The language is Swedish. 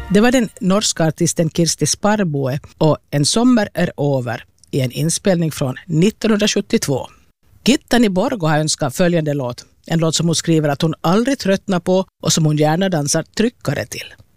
Det var den norska artisten Kirsti Sparboe och En sommar är över i en inspelning från 1972. Gittani Borgo har önskat följande låt. En låt som hon skriver att hon aldrig tröttnar på och som hon gärna dansar tryckare till.